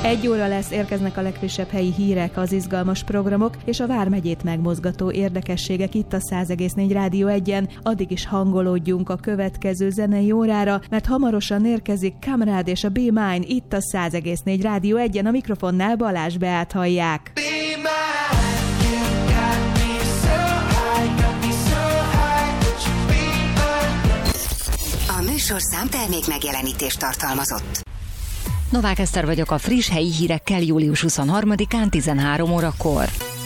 1 óra lesz, érkeznek a legfrissebb helyi hírek, az izgalmas programok és a Vármegyét megmozgató érdekességek itt a 100,4 Rádió 1-en. Addig is hangolódjunk a következő zenei órára, mert hamarosan érkezik Kamrád és a Be Mine itt a 100,4 Rádió 1-en. A mikrofonnál Balázs Beát hallják. A műsorszám termék megjelenítést tartalmazott. Novák Eszter vagyok, a friss helyi hírekkel július 23-án 13 órakor.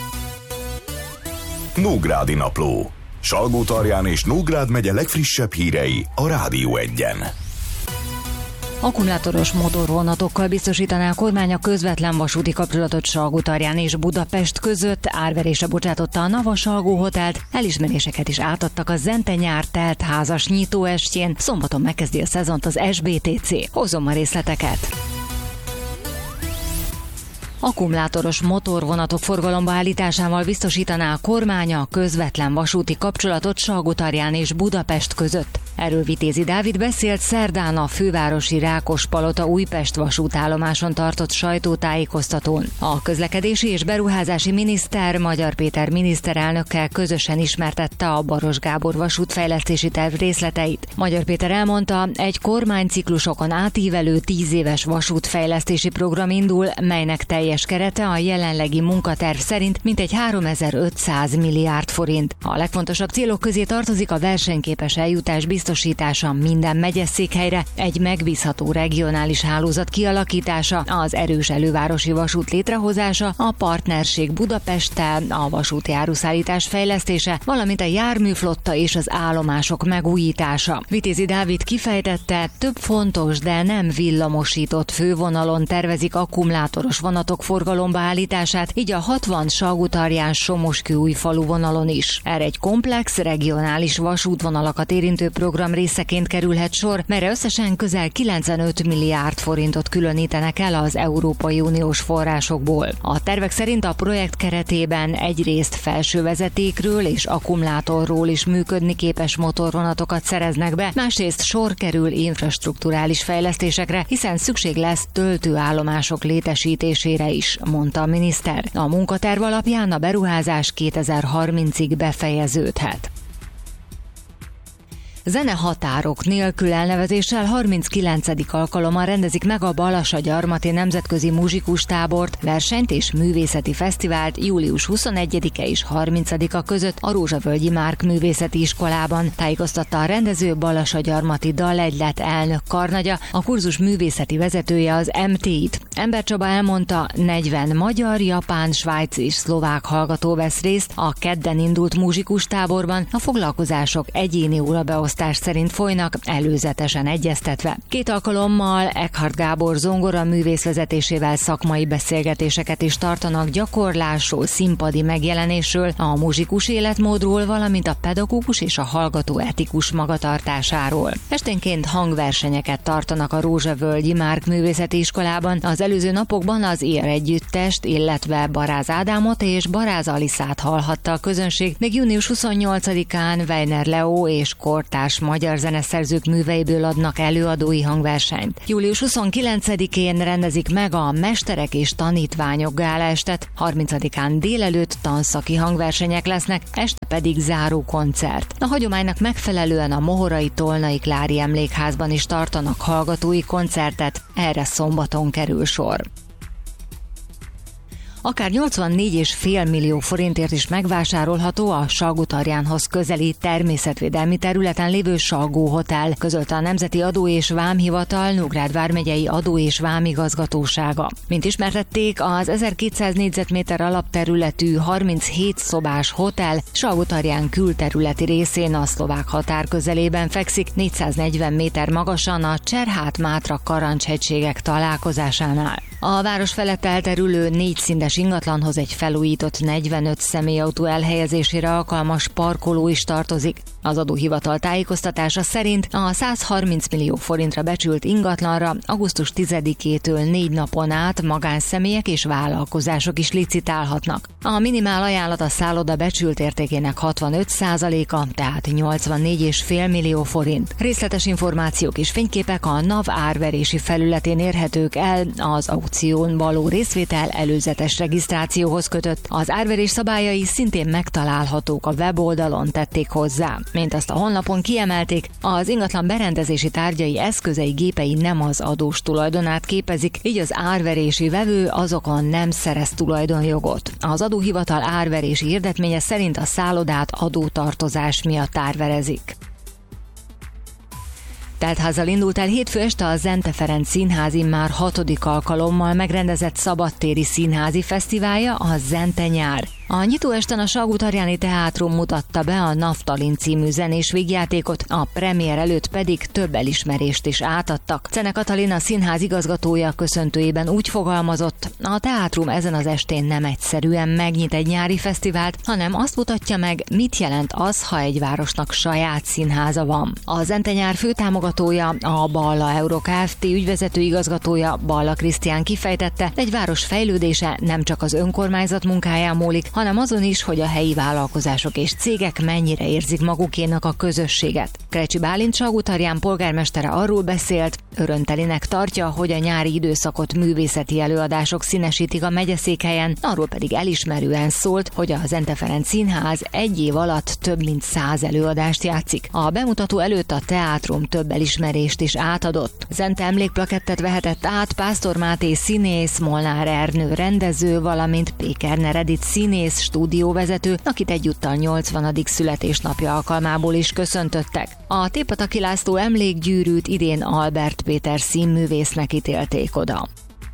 Nógrádi Napló. Salgótarján és Nógrád megye legfrissebb hírei a Rádió 1-en. Akkumulátoros motorvonatokkal biztosítaná a kormány a közvetlen vasúti kapcsolatot Salgótarján és Budapest között. Árverésre bocsátotta a Nava Salgó Hotelt, elismeréseket is átadtak a Zente nyár teltházas nyitóestjén. Szombaton megkezdi a szezont az SBTC. Hozom a részleteket. Akkumulátoros motorvonatok forgalomba állításával biztosítaná a kormány a közvetlen vasúti kapcsolatot Salgótarján és Budapest között. Erről Vitézi Dávid beszélt szerdán a fővárosi Rákospalota Újpest vasútállomáson tartott sajtótájékoztatón. A közlekedési és beruházási miniszter Magyar Péter miniszterelnökkel közösen ismertette a Baros Gábor vasútfejlesztési terv részleteit. Magyar Péter elmondta, egy kormányciklusokon átívelő 10 éves vasútfejlesztési program indul, melynek teljes kerete a jelenlegi munkaterv szerint mintegy 3500 milliárd forint. A legfontosabb célok közé tartozik a versenyképes eljutás biztosítása minden megyeszékhelyre, egy megbízható regionális hálózat kialakítása, az erős elővárosi vasút létrehozása, a partnerség Budapesttel, a vasúti áruszállítás fejlesztése, valamint a járműflotta és az állomások megújítása. Vitézi Dávid kifejtette, több fontos, de nem villamosított fővonalon tervezik akkumulátoros vonatok forgalomba állítását, így a 60 Salgótarján-Somoskőújfalu vonalon is. Erre egy komplex regionális vasútvonalakat érintő program részeként kerülhet sor, melyre összesen közel 95 milliárd forintot különítenek el az Európai Uniós forrásokból. A tervek szerint a projekt keretében egyrészt felsővezetékről és akkumulátorról is működni képes motorvonatokat szereznek be, másrészt sor kerül infrastrukturális fejlesztésekre, hiszen szükség lesz töltőállomások létesítésére is, mondta a miniszter. A munkaterv alapján a beruházás 2030-ig befejeződhet. Zenehatárok nélkül elnevezéssel 39. alkalommal rendezik meg a Balassagyarmati Nemzetközi Muzsikustábort, versenyt és művészeti fesztivált július 21-e és 30-a között a Rózsavölgyi Márk Művészeti Iskolában, tájékoztatta a rendező Balassagyarmati Dalegylet elnök karnagya, a kurzus művészeti vezetője az MT-t. Ember Csaba elmondta, 40 magyar, japán, svájci és szlovák hallgató vesz részt a kedden indult muzsikustáborban, a foglalkozások egyéni órabeosztás szerint folynak, előzetesen egyeztetve. 2 alkalommal Eckhard Gábor zongora művész vezetésével szakmai beszélgetéseket is tartanak gyakorlásról, színpadi megjelenésről, a muzsikus életmódról, valamint a pedagógus és a hallgató etikus magatartásáról. Esténként hangversenyeket tartanak a Rózsavölgyi Márk Művészeti Iskolában. Az előző napokban az Ér együttest, illetve Baráz Ádámot és Baráz Aliszát hallhatta a közönség, még június 28-án Weiner Leo és kortárs magyar zeneszerzők műveiből adnak előadói hangversenyt. Július 29-én rendezik meg a Mesterek és Tanítványok gálaestet, 30-án délelőtt tanszaki hangversenyek lesznek, este pedig záró koncert. A hagyománynak megfelelően a Mohorai Tolnai Klári Emlékházban is tartanak hallgatói koncertet, erre szombaton kerül sor. Akár 84,5 millió forintért is megvásárolható a Salgótarjánhoz közeli természetvédelmi területen lévő Salgó Hotel, közölte a Nemzeti Adó és Vámhivatal Nógrád vármegyei Adó és Vámigazgatósága. Mint ismertették, az 1200 négyzetméter alapterületű 37 szobás hotel Salgótarján külterületi részén a szlovák határ közelében fekszik, 440 méter magasan a Cserhát-Mátra Karancshegységek találkozásánál. A város felett elterülő 4 színes magas ingatlanhoz egy felújított 45 személyautó elhelyezésére alkalmas parkoló is tartozik. Az adóhivatal tájékoztatása szerint a 130 millió forintra becsült ingatlanra augusztus 10-től 4 napon át magánszemélyek és vállalkozások is licitálhatnak. A minimál ajánlat a szálloda becsült értékének 65%-a, tehát 84,5 millió forint. Részletes információk és fényképek a NAV árverési felületén érhetők el, az aukción való részvétel előzetes regisztrációhoz kötött. Az árverés szabályai szintén megtalálhatók a weboldalon, tették hozzá. Mint azt a honlapon kiemelték, az ingatlan berendezési tárgyai, eszközei, gépei nem az adós tulajdonát képezik, így az árverési vevő azokon nem szerez tulajdonjogot. Az adóhivatal árverési hirdetménye szerint a szállodát adótartozás miatt árverezik. Teltházzal indult el hétfő este a Zente Ferenc Színház immár 6. alkalommal megrendezett szabadtéri színházi fesztiválja, a Zente nyár. A nyitóesten a Salgótarjáni Teátrum mutatta be a Naftalin című zenés vígjátékot, a premier előtt pedig több elismerést is átadtak. Czene Katalin, a színház igazgatója köszöntőjében úgy fogalmazott, a teátrum ezen az estén nem egyszerűen megnyit egy nyári fesztivált, hanem azt mutatja meg, mit jelent az, ha egy városnak saját színháza van. A Zente nyár főtámogatója, a Balla Euro Kft. Ügyvezető igazgatója, Balla Krisztián kifejtette, egy város fejlődése nem csak az önkormányzat munkáján múlik, hanem azon is, hogy a helyi vállalkozások és cégek mennyire érzik magukénak a közösséget. Krecsi Bálint Salgótarján polgármestere arról beszélt, örömtelinek tartja, hogy a nyári időszakot művészeti előadások színesítik a megyeszékhelyen, arról pedig elismerően szólt, hogy a Zente Ferenc Színház egy év alatt több mint 100 előadást játszik. A bemutató előtt a teátrum több elismerést is átadott. Zente emlékplakettet vehetett át Pásztor Máté színész, Molnár Ernő rendező, valamint Pékerner Edith színész, stúdióvezető, akit egyúttal 80. születésnapja alkalmából is köszöntöttek. A Tépataki László emlékgyűrűt idén Albert Péter színművésznek ítélték oda.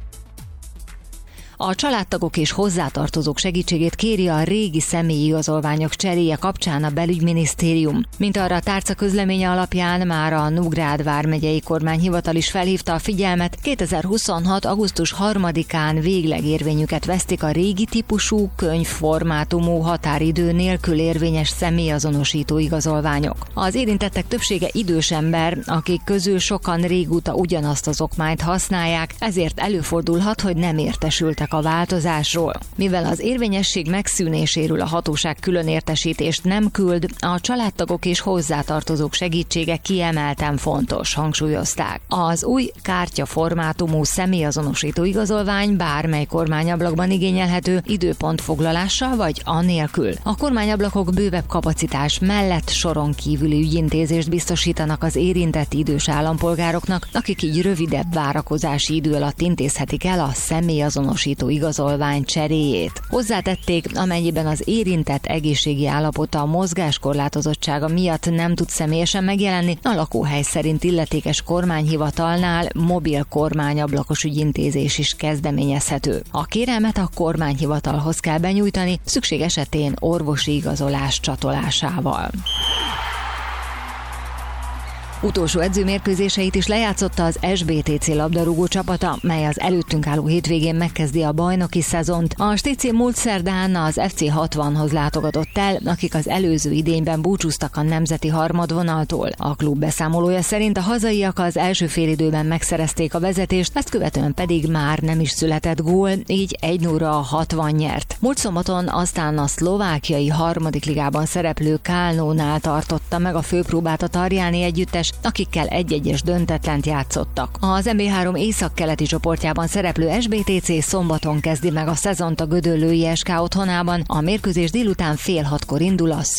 A családtagok és hozzátartozók segítségét kéri a régi személyi igazolványok cseréje kapcsán a belügyminisztérium. Mint arra a tárca közleménye alapján már a Nógrád vármegyei kormányhivatal is felhívta a figyelmet, 2026. augusztus 3-án végleg érvényüket vesztik a régi típusú, könyvformátumú, határidő nélkül érvényes személyazonosító igazolványok. Az érintettek többsége idős ember, akik közül sokan régóta ugyanazt az okmányt használják, ezért előfordulhat, hogy nem értesültek a változásról. Mivel az érvényesség megszűnéséről a hatóság külön értesítést nem küld, a családtagok és hozzátartozók segítsége kiemelten fontos, hangsúlyozták. Az új kártyaformátumú személyazonosító igazolvány bármely kormányablakban igényelhető, időpontfoglalással vagy anélkül. A kormányablakok bővebb kapacitás mellett soron kívüli ügyintézést biztosítanak az érintett idős állampolgároknak, akik így rövidebb várakozási idő alatt intézhetik el a személyazonosító igazolvány cseréjét. Hozzátették, amennyiben az érintett egészségi állapota a mozgáskorlátozottsága miatt nem tud személyesen megjelenni, a lakóhely szerint illetékes kormányhivatalnál mobil kormányablakos ügyintézés is kezdeményezhető. A kérelmet a kormányhivatalhoz kell benyújtani, szükség esetén orvosi igazolás csatolásával. Utolsó edzőmérkőzéseit is lejátszotta az SBTC labdarúgó csapata, mely az előttünk álló hétvégén megkezdi a bajnoki szezont. A STC múlt szerdán az FC 60-hoz látogatott el, akik az előző idényben búcsúztak a nemzeti harmadvonaltól. A klub beszámolója szerint a hazaiak az első félidőben megszerezték a vezetést, ezt követően pedig már nem is született gól, így 1-0-ra a 60 nyert. Múlt szombaton aztán a szlovákiai harmadik ligában szereplő Kálnónál tartotta meg a főpróbát a Tarjáni együttes, akikkel 1-1-es döntetlent játszottak. Az MB3 északkeleti csoportjában szereplő SBTC szombaton kezdi meg a szezont a gödöllői SK otthonában. A mérkőzés délután 5:30 indul a